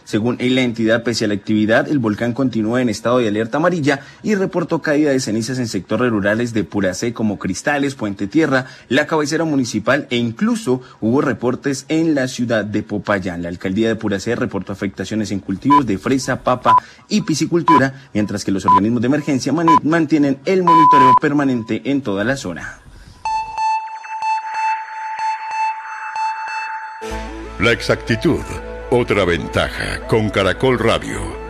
Según la entidad, pese a la actividad, el volcán continúa en estado de alerta amarilla y reportó caída de cenizas en sectores rurales de Puracé como Cristales, Puente Tierra, la cabecera municipal e incluso hubo reportes en la ciudad de Popayán. La alcaldía de Puracé reportó afectaciones en cultivos de fresa, papa y piscicultura, mientras que los organismos de emergencia mantienen el monitoreo permanente en toda la zona. La exactitud, otra ventaja con Caracol Radio.